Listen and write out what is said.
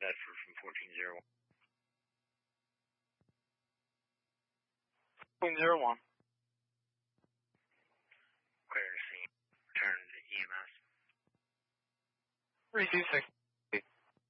Bedford from 1401. 1401. Clear to scene. Return to EMS. 326.